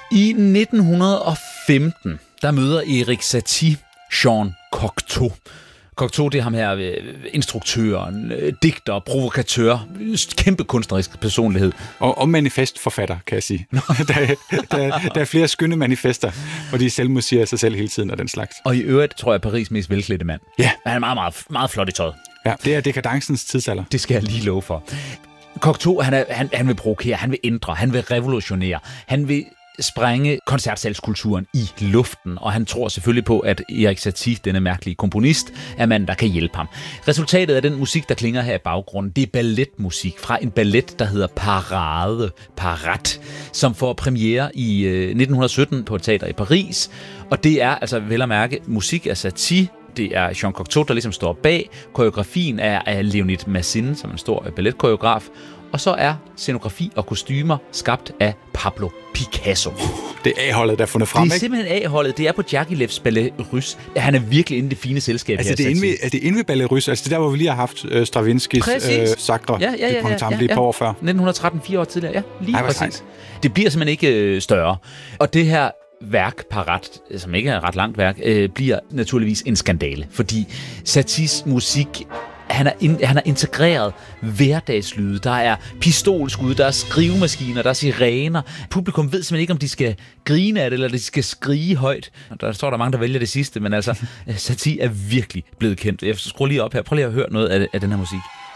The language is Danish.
I 1915, der møder Erik Satie Jean Cocteau. Cocteau, det er ham her, instruktøren, digter, provokatør, kæmpe kunstnerisk personlighed. Og manifestforfatter, kan jeg sige. der er flere skønne manifester, hvor de selvmodsiger sig selv hele tiden og den slags. Og i øvrigt, tror jeg, Paris' mest velklædte mand. Ja. Han er meget, meget, meget flot i tøjet. Ja, det er dekadencens tidsalder. Det skal jeg lige love for. Cocteau, han vil provokere, han vil ændre, han vil revolutionere, han vil sprænge koncertsalskulturen i luften, og han tror selvfølgelig på, at Erik Satie, denne mærkelige komponist, er manden, der kan hjælpe ham. Resultatet af den musik, der klinger her i baggrunden, det er balletmusik fra en ballet, der hedder Parade, som får premiere i 1917 på et teater i Paris, og det er altså vel at mærke musik af Satie. Det er Jean Cocteau, der ligesom står bag. Koreografien er af Leonid Massin, som er en stor balletkoreograf. Og så er scenografi og kostymer skabt af Pablo Picasso. Det er A-holdet, der er fundet frem, ikke? Det er simpelthen A-holdet. Det er på Djagilevs Ballet Russe. Han er virkelig inde i det fine selskab altså, her. Er det inde ved Ballet Russe? Altså det der, hvor vi lige har haft Stravinskys Sacre du Printemps lige et par år før? 1913, 4 år tidligere. Ja, lige præcis. Sejt. Det bliver simpelthen ikke større. Og det her værk, Parade, som ikke er et ret langt værk, bliver naturligvis en skandale. Fordi Saties musik, han har integreret hverdagslyde. Der er pistolskud, der er skrivemaskiner, der er sirener. Publikum ved simpelthen ikke, om de skal grine af det, eller de skal skrige højt. Der står der mange, der vælger det sidste, men altså, Satie er virkelig blevet kendt. Jeg skruer lige op her. Prøv lige at høre noget af den her musik.